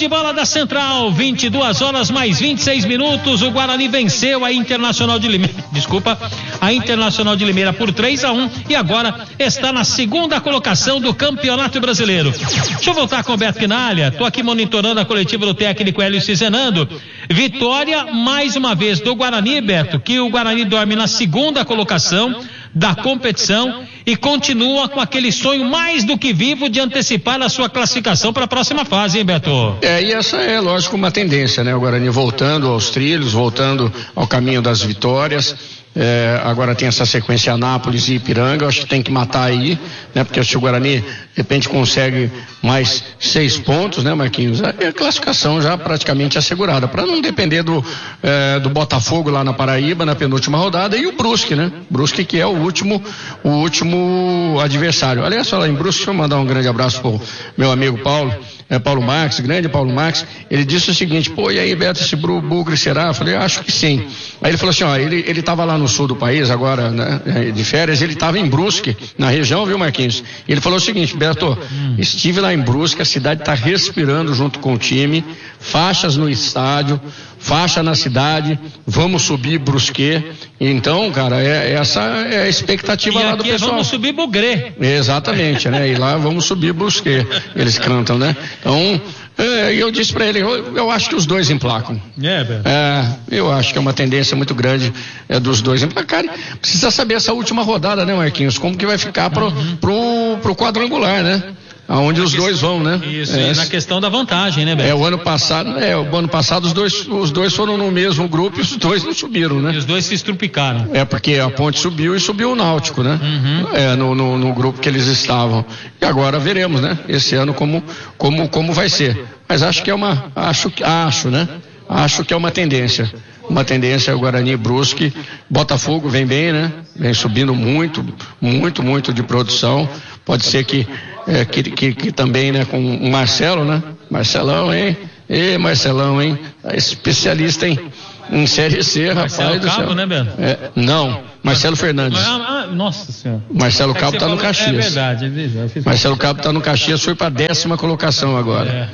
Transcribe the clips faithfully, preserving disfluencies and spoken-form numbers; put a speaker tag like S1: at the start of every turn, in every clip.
S1: de bola da Central, vinte e duas horas mais vinte e seis minutos. O Guarani venceu a Internacional de Limeira, desculpa, a Internacional de Limeira por três a um e agora está na segunda colocação do Campeonato Brasileiro. Deixa eu voltar com o Beto Quinalha. Tô aqui monitorando a coletiva do técnico Hélio Cizenando. Vitória mais uma vez do Guarani, Beto, que o Guarani dorme na segunda colocação da competição e continua com aquele sonho mais do que vivo de antecipar a sua classificação para a próxima fase, hein, Beto?
S2: É, e essa é, lógico, uma tendência, né? O Guarani voltando aos trilhos, voltando ao caminho das vitórias. É, agora tem essa sequência Anápolis e Ipiranga, eu acho que tem que matar aí, né? Porque se o Guarani de repente consegue mais seis pontos, né, Marquinhos? A classificação já praticamente assegurada, para não depender do, é, do Botafogo lá na Paraíba, na penúltima rodada, e o Brusque, né? Brusque que é o último, o último adversário. Aliás, falar em Brusque, deixa eu mandar um grande abraço pro meu amigo Paulo. É, Paulo Marques, grande Paulo Marques, ele disse o seguinte: pô, e aí, Beto, esse bugre será? Eu falei, acho que sim. Aí ele falou assim, ó, ele, ele tava lá no sul do país agora, né, de férias, ele tava em Brusque, na região, viu, Marquinhos? E ele falou o seguinte: Beto, estive lá em Brusque, a cidade tá respirando junto com o time, faixas no estádio, faixa na cidade, vamos subir Brusque. Então, cara, é, essa é a expectativa
S1: e
S2: lá do pessoal.
S1: Vamos subir Bugrê.
S2: Exatamente, né? E lá vamos subir Brusque, eles cantam, né? Então, é, eu disse pra ele, eu, eu acho que os dois emplacam.
S1: É, Beto.
S2: É, eu acho que é uma tendência muito grande é, dos dois emplacarem. Precisa saber essa última rodada, né, Marquinhos? Como que vai ficar pro, uhum. pro, pro quadrangular, né? Aonde os dois vão, né?
S1: Isso, é, e na questão da vantagem, né, Beto?
S2: É, o ano passado, é, o ano passado os dois, os dois foram no mesmo grupo e os dois não subiram, né?
S1: E os dois se estrupicaram.
S2: É, porque a Ponte subiu e subiu o Náutico, né? Uhum. É, no, no, no grupo que eles estavam. E agora veremos, né? Esse ano como, como, como vai ser. Mas acho que é uma, acho, acho, né? Acho que é uma tendência. Uma tendência, o Guarani, Brusque, Botafogo vem bem, né? Vem subindo muito, muito, muito de produção. Pode ser que, é, que, que, que também, né, com o Marcelo, né? Marcelão, hein? Ê, Marcelão, hein? Especialista em, em Série C, rapaz
S1: Marcelo
S2: do céu.
S1: Cabo, né, Beto?
S2: É, não, Marcelo Fernandes.
S1: Ah, ah, nossa senhora.
S2: Marcelo
S1: é
S2: Cabo tá
S1: falou,
S2: no Caxias.
S1: É verdade. É
S2: Marcelo Cabo tá no Caxias, foi pra décima colocação agora. É.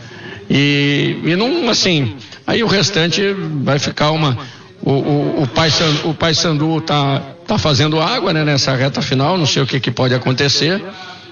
S2: E, e não, assim, aí o restante vai ficar uma... O, o, o, Paysandu, o Paysandu tá, tá fazendo água, né, nessa reta final, não sei o que, que pode acontecer.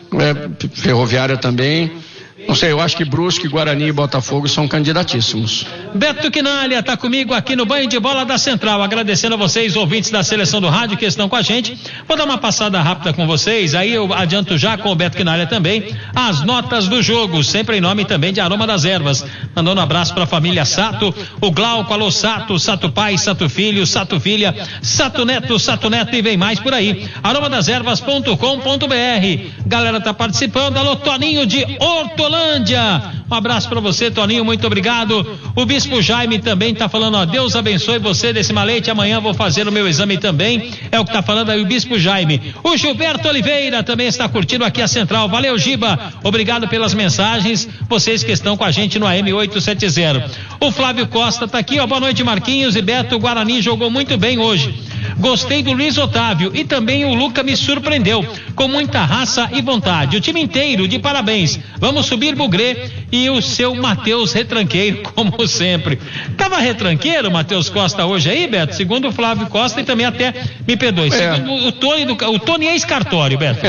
S2: É, Ferroviária também. Não sei, eu acho que Brusque, Guarani e Botafogo são candidatíssimos.
S1: Beto Quinalha está comigo aqui no Banho de Bola da Central, agradecendo a vocês, ouvintes da Seleção do Rádio que estão com a gente. Vou dar uma passada rápida com vocês, aí eu adianto já com o Beto Quinalha também as notas do jogo, sempre em nome também de Aroma das Ervas. Mandando um abraço para a família Sato, o Glauco, alô Sato, Sato Pai, Sato Filho, Sato Filha, Sato Neto, Sato Neto e vem mais por aí. aroma das ervas ponto com ponto br. Galera tá participando, alô Toninho de Hortolândia. Um abraço para você, Toninho, muito obrigado. O Bispo Jaime também tá falando, ó, Deus abençoe você desse malete, amanhã vou fazer o meu exame também, é o que tá falando aí o Bispo Jaime. O Gilberto Oliveira também está curtindo aqui a Central, valeu Giba, obrigado pelas mensagens, vocês que estão com a gente no A M oitocentos e setenta. O Flávio Costa tá aqui, ó, boa noite Marquinhos e Beto, o Guarani jogou muito bem hoje. Gostei do Luiz Otávio e também o Luca me surpreendeu, com muita raça e vontade. O time inteiro, de parabéns. Vamos subir Bugrê e o seu Matheus retranqueiro, como sempre. Tava retranqueiro, Matheus Costa, hoje aí, Beto? Segundo o Flávio Costa e também até, me perdoe, é. segundo o Tony, do, o Tony é escartório, Beto.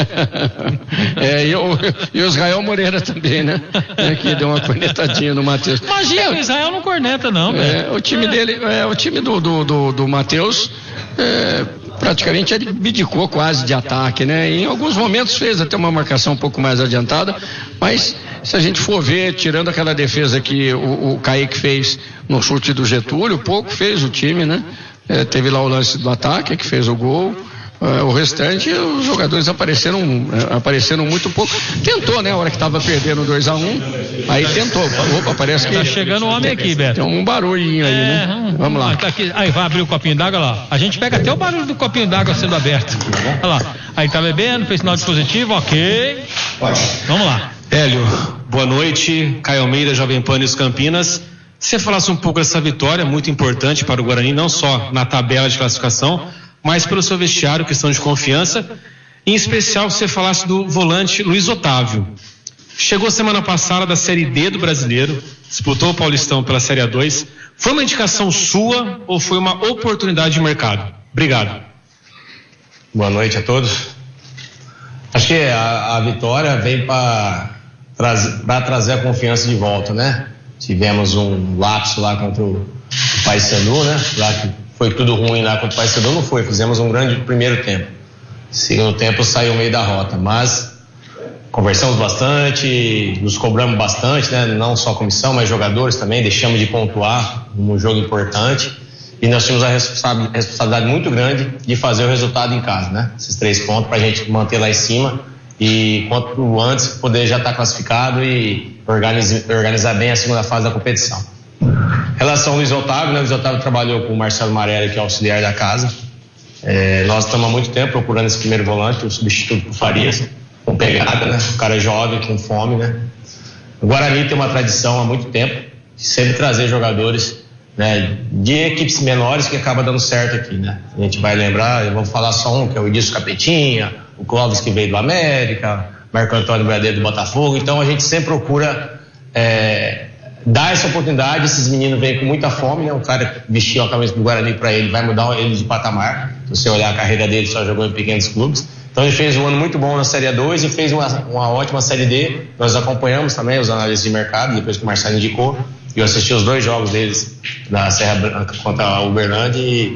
S2: É, e o, e o Israel Moreira também, né? É, que deu uma cornetadinha no Matheus.
S1: Imagina, é, o Israel não corneta, não,
S2: Beto. É, o time é. dele, é, o time do, do, do, do Matheus, é, praticamente ele abdicou quase de ataque, né? E em alguns momentos fez até uma marcação um pouco mais adiantada, mas se a gente for ver, tirando aquela defesa que o, o Kaique fez no chute do Getúlio, pouco fez o time, né? É, teve lá o lance do ataque que fez o gol. Uh, o restante, os jogadores apareceram uh, apareceram muito pouco. Tentou, né? A hora que tava perdendo dois a um, aí tentou. Opa, parece que...
S1: Tá chegando um homem aqui, Beto.
S2: Tem um barulhinho aí, é, né?
S1: Hum, Vamos lá. Tá aqui, aí vai abrir o copinho d'água lá. A gente pega até o barulho do copinho d'água sendo aberto. Olha lá. Aí tá bebendo, fez sinal de positivo, ok. Vamos lá.
S3: Hélio, boa noite. Caio Almeida, Jovem Pan News Campinas. Se você falasse um pouco dessa vitória, muito importante para o Guarani, não só na tabela de classificação, mas pelo seu vestiário, questão de confiança. Em especial, você falasse do volante Luiz Otávio. Chegou semana passada da Série D do Brasileiro, disputou o Paulistão pela Série A dois. Foi uma indicação sua ou foi uma oportunidade de mercado? Obrigado.
S4: Boa noite a todos. Acho que a, a vitória veio para trazer, trazer a confiança de volta, né? Tivemos um lapso lá contra o Paysandu, né? Lá que foi tudo ruim lá contra o Paysandu, não foi. Fizemos um grande primeiro tempo. Segundo tempo saiu meio da rota, mas conversamos bastante, nos cobramos bastante, né? Não só a comissão, mas jogadores também. Deixamos de pontuar num jogo importante. E nós tínhamos a responsabilidade muito grande de fazer o resultado em casa, né? Esses três pontos para a gente manter lá em cima e quanto antes poder já estar classificado e organizar, organizar bem a segunda fase da competição. Em relação ao Luiz Otávio, né? O Luiz Otávio trabalhou com o Marcelo Marelli, que é auxiliar da casa. É, nós estamos há muito tempo procurando esse primeiro volante, o substituto do Farias, com pegada, né? O cara é jovem, com fome, né? O Guarani tem uma tradição há muito tempo de sempre trazer jogadores, né, de equipes menores que acaba dando certo aqui, né? A gente vai lembrar, eu vou falar só um, que é o Edilson Capetinha, o Clóvis que veio do América, Marco Antônio Bradeiro do Botafogo. Então a gente sempre procura é, dar essa oportunidade. Esses meninos vêm com muita fome, né? O cara que vestiu a camisa do Guarani para ele vai mudar ele de patamar. Se você olhar a carreira dele, só jogou em pequenos clubes. Então ele fez um ano muito bom na Série A dois e fez uma, uma ótima Série D. Nós acompanhamos também os análises de mercado, depois que o Marcelo indicou. Eu assisti os dois jogos deles na Serra Branca contra o Uberlândia e,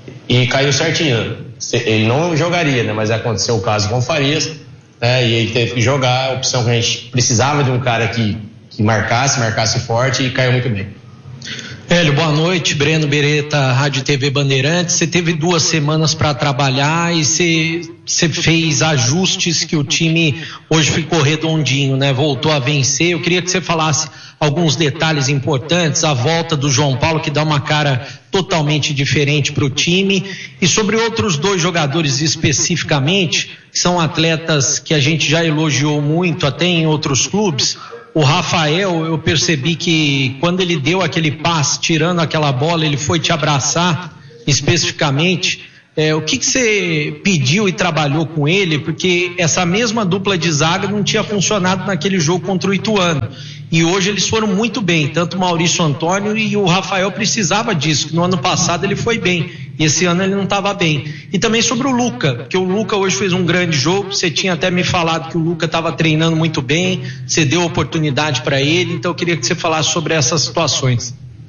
S4: e caiu certinho. Ele não jogaria, né? Mas aconteceu o caso com o Farias, né? E ele teve que jogar. A opção que a gente precisava de um cara que, que marcasse, marcasse forte e caiu muito bem.
S5: Hélio, boa noite. Breno Beretta, Rádio T V Bandeirantes. Você teve duas semanas para trabalhar e você, você fez ajustes que o time hoje ficou redondinho, né? Voltou a vencer. Eu queria que você falasse alguns detalhes importantes, a volta do João Paulo, que dá uma cara totalmente diferente para o time, e sobre outros dois jogadores especificamente, que são atletas que a gente já elogiou muito até em outros clubes. O Rafael, eu percebi que quando ele deu aquele passe, tirando aquela bola, ele foi te abraçar especificamente. É, o que, que você pediu e trabalhou com ele? Porque essa mesma dupla de zaga não tinha funcionado naquele jogo contra o Ituano. E hoje eles foram muito bem, tanto o Maurício Antônio e o Rafael precisava disso, que no ano passado ele foi bem, e esse ano ele não estava bem. E também sobre o Luca, porque o Luca hoje fez um grande jogo, você tinha até me falado que o Luca estava treinando muito bem, você deu oportunidade para ele, então eu queria que você falasse sobre essas situações.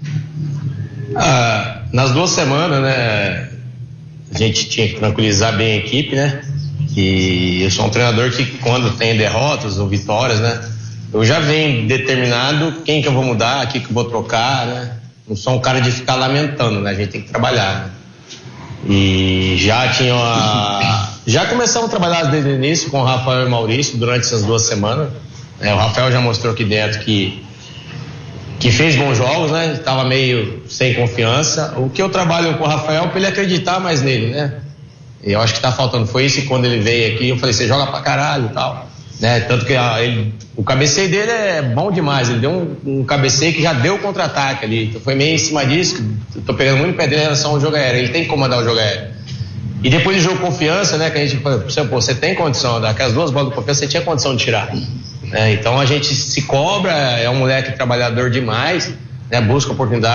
S4: Ah, nas duas semanas, né, a gente tinha que tranquilizar bem a equipe, né, e eu sou um treinador que quando tem derrotas ou vitórias, né, eu já venho determinado quem que eu vou mudar, o que que eu vou trocar, né? Não sou um cara de ficar lamentando, né? A gente tem que trabalhar, né? E já tinha uma... já começamos a trabalhar desde o início com o Rafael e o Maurício durante essas duas semanas. É, o Rafael já mostrou aqui dentro que que fez bons jogos, né? Estava meio sem confiança. O que eu trabalho com o Rafael é para ele acreditar mais nele, né? E eu acho que tá faltando. Foi isso, e quando ele veio aqui eu falei, você joga pra caralho e tal. Né? Tanto que a, ele, o cabeceio dele é bom demais, ele deu um, um cabeceio que já deu contra-ataque ali, então foi meio em cima disso, tô pegando muito pé dele em relação ao jogo aéreo, ele tem que comandar o jogo aéreo. E depois do jogo confiança, né, que a gente falou, pô, você tem condição, daquelas duas bolas de confiança você tinha condição de tirar, né? Então a gente se cobra, é um moleque trabalhador demais, né, busca oportunidade.